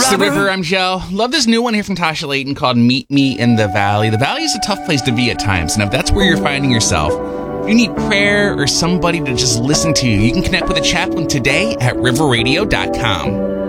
It's the River. I'm Joe. Love this new one here from Tasha Layton called Meet Me in the Valley. The Valley is a tough place to be at times, and if that's where you're finding yourself, if you need prayer or somebody to just listen to you, you can connect with a chaplain today at riverradio.com.